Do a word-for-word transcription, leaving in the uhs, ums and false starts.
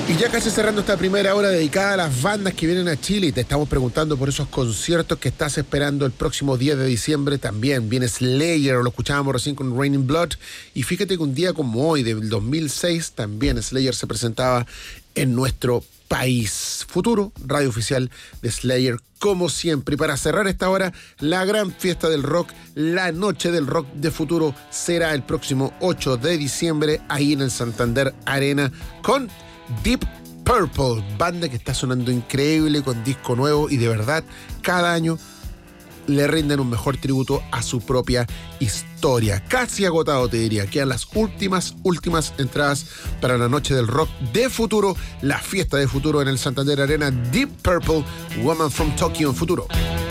Y ya casi cerrando esta primera hora dedicada a las bandas que vienen a Chile, y te estamos preguntando por esos conciertos que estás esperando el próximo diez de diciembre. También viene Slayer, lo escuchábamos recién con Raining Blood, y fíjate que un día como hoy, del dos mil seis, también Slayer se presentaba en nuestro país. Futuro, radio oficial de Slayer, como siempre. Y para cerrar esta hora, la gran fiesta del rock, la noche del rock de Futuro, será el próximo ocho de diciembre, ahí en el Santander Arena, con Deep Purple, banda que está sonando increíble, con disco nuevo, y de verdad cada año le rinden un mejor tributo a su propia historia. Casi agotado, te diría. Quedan las últimas, últimas entradas para la noche del rock de Futuro, la fiesta de Futuro en el Santander Arena. Deep Purple, Woman from Tokyo en Futuro.